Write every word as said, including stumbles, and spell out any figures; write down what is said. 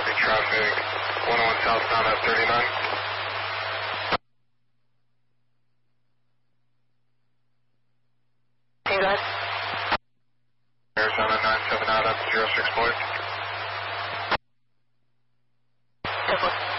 copy traffic, one oh one southbound F thirty-nine. Can you go ahead? Arizona nine seven out up zero six four. ten four.